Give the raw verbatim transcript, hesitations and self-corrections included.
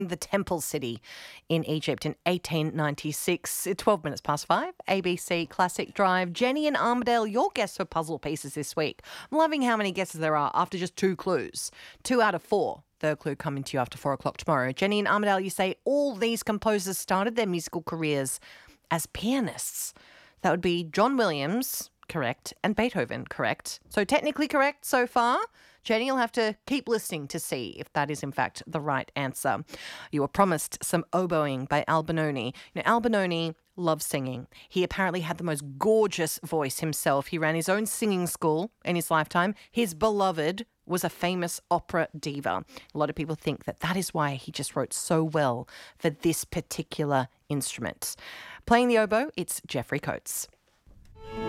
the Temple City in Egypt in eighteen ninety-six. twelve minutes past five, A B C Classic Drive. Jenny and Armadale, your guests for puzzle pieces this week. I'm loving how many guesses there are after just two clues. Two out of four. Third clue coming to you after four o'clock tomorrow. Jenny and Armadale, you say all these composers started their musical careers as pianists. That would be John Williams, correct, and Beethoven, correct. So technically correct so far. Jenny, you'll have to keep listening to see if that is in fact the right answer. You were promised some oboeing by Al Benoni. You know, Al Benoni loves singing. He apparently had the most gorgeous voice himself. He ran his own singing school in his lifetime. His beloved was a famous opera diva. A lot of people think that that is why he just wrote so well for this particular instrument. Playing the oboe, it's Jeffrey Coates.